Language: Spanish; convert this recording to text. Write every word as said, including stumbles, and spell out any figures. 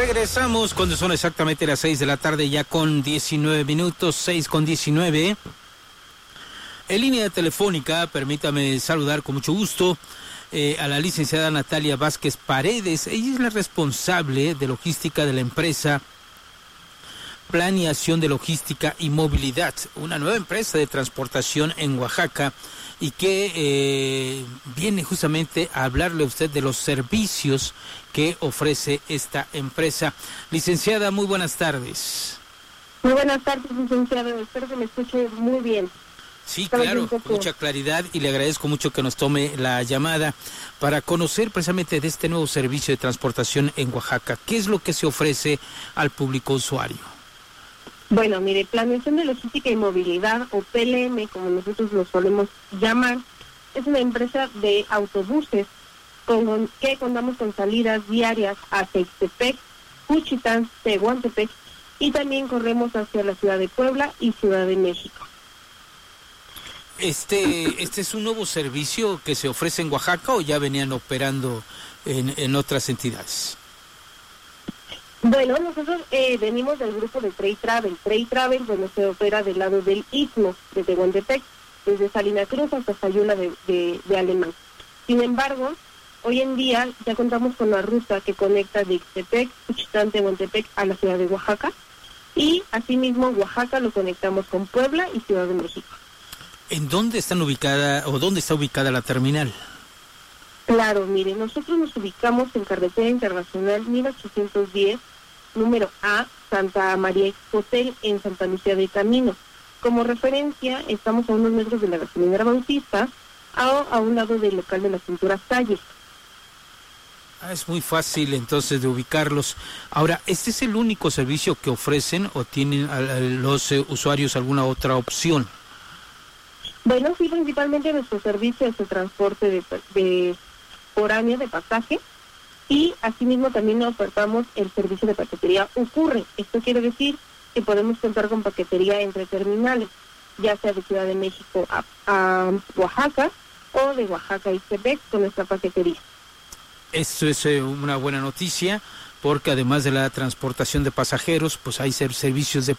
Regresamos cuando son exactamente las seis de la tarde, ya con diecinueve minutos, seis con diecinueve. En línea telefónica, permítame saludar con mucho gusto eh, a la licenciada Natalia Vázquez Paredes. Ella es la responsable de logística de la empresa Planeación de Logística y Movilidad, una nueva empresa de transportación en Oaxaca y que eh, viene justamente a hablarle a usted de los servicios que ofrece esta empresa. Licenciada, muy buenas tardes. Muy buenas tardes, licenciado. Espero que me escuche muy bien. Sí, claro, con mucha claridad, y le agradezco mucho que nos tome la llamada para conocer precisamente de este nuevo servicio de transportación en Oaxaca. ¿Qué es lo que se ofrece al público usuario? Bueno, mire, Planeación de Logística y Movilidad, o P L M, como nosotros lo solemos llamar, es una empresa de autobuses con que contamos con salidas diarias hacia Ixtepec, Juchitán, Tehuantepec, y también corremos hacia la ciudad de Puebla y Ciudad de México. Este, este es un nuevo servicio que se ofrece en Oaxaca, ¿o ya venían operando en, en otras entidades? Bueno, nosotros eh, venimos del grupo de Trade Travel. Trade Travel, donde se opera del lado del Istmo, de Tehuantepec, desde Salina Cruz hasta Sayula de, de, de Alemán. Sin embargo, hoy en día ya contamos con la ruta que conecta de Ixtepec, Juchitán, Tehuantepec a la ciudad de Oaxaca, y asimismo Oaxaca lo conectamos con Puebla y Ciudad de México. ¿En dónde están ubicada o dónde está ubicada la terminal? Claro, mire, nosotros nos ubicamos en Carretera Internacional mil ochocientos diez, número A, Santa María Hotel, en Santa Lucía de Camino. Como referencia, estamos a unos metros de la gasolinera Bautista, a, a un lado del local de la Cintura Salles. Ah, es muy fácil entonces de ubicarlos. Ahora, ¿este es el único servicio que ofrecen o tienen a, a los eh, usuarios alguna otra opción? Bueno, sí, principalmente nuestro servicio es el transporte de, de foráneo de pasaje, y asimismo también ofertamos el servicio de paquetería Ocurre. Esto quiere decir que podemos contar con paquetería entre terminales, ya sea de Ciudad de México a, a Oaxaca o de Oaxaca a Ixtepec con nuestra paquetería. Esto es eh, una buena noticia, porque además de la transportación de pasajeros, pues hay servicios de